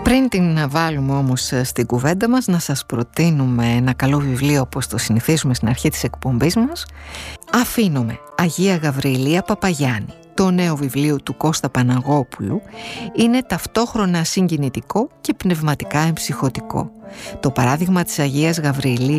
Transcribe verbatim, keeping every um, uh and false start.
Πριν την βάλουμε όμως στην κουβέντα μας, να σας προτείνουμε ένα καλό βιβλίο όπως το συνηθίζουμε στην αρχή της εκπομπής μας. Αφήνουμε Αγία Γαβριλία Παπαγιάννη. Το νέο βιβλίο του Κώστα Παναγόπουλου είναι ταυτόχρονα συγκινητικό και πνευματικά εμψυχωτικό. Το παράδειγμα της Αγίας Γαβριλίας